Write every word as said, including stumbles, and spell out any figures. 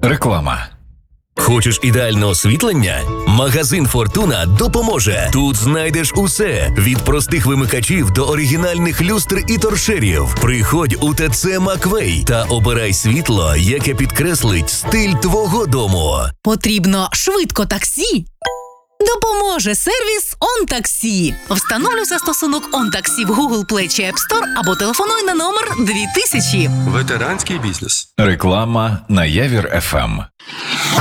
Реклама. Хочеш ідеальне освітлення? Магазин «Фортуна» допоможе. Тут знайдеш усе – від простих вимикачів до оригінальних люстр і торшерів. Приходь у ТЦ «Маквей» та обирай світло, яке підкреслить стиль твого дому. Потрібно швидко таксі? Допоможе сервіс «ОнТаксі». Встановлюй застосунок «ОнТаксі» в Google Play чи App Store або телефонуй на номер дві тисячі. Ветеранський бізнес. Реклама на Явір еф ем.